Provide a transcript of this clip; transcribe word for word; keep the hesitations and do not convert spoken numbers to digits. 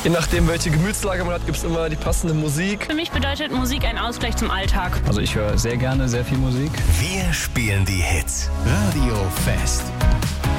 Je nachdem, welche Gemütslage man hat, gibt es immer die passende Musik. Für mich bedeutet Musik ein Ausgleich zum Alltag. Also ich höre sehr gerne sehr viel Musik. Wir spielen die Hits. Radio Fest.